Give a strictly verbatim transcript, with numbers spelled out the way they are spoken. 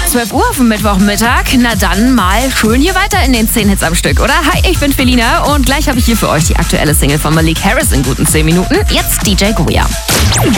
zwölf Uhr auf dem Mittwochmittag. Na dann mal schön hier weiter in den zehn Hits am Stück, oder? Hi, ich bin Felina und gleich habe ich hier für euch die aktuelle Single von Malik Harris in guten zehn Minuten. Jetzt D J Goya.